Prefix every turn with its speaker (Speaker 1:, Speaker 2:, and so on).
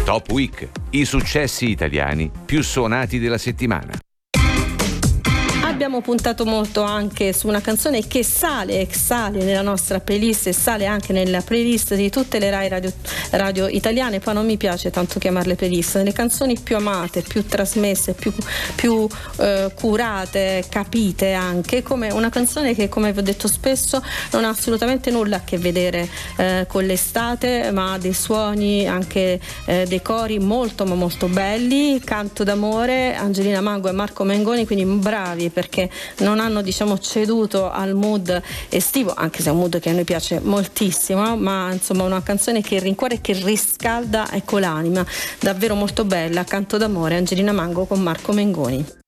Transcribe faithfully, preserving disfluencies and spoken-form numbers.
Speaker 1: Top Week, i successi italiani più suonati della settimana.
Speaker 2: Abbiamo puntato molto anche su una canzone che sale e sale nella nostra playlist e sale anche nella playlist di tutte le Rai radio, radio italiane. Poi non mi piace tanto chiamarle playlist, le canzoni più amate, più trasmesse, più, più eh, curate, capite anche, come una canzone che, come vi ho detto spesso, non ha assolutamente nulla a che vedere eh, con l'estate, ma ha dei suoni, anche eh, dei cori molto ma molto belli. Canto d'amore, Angelina Mango e Marco Mengoni, quindi bravi, perché non hanno, diciamo, ceduto al mood estivo, anche se è un mood che a noi piace moltissimo, ma insomma una canzone che rincuora e che riscalda, ecco, l'anima, davvero molto bella. Canto d'amore, Angelina Mango con Marco Mengoni.